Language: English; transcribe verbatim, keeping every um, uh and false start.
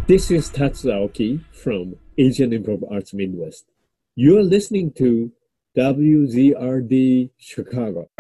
This is Tatsu Aoki from Asian Improv Arts Midwest. You're listening to W Z R D Chicago.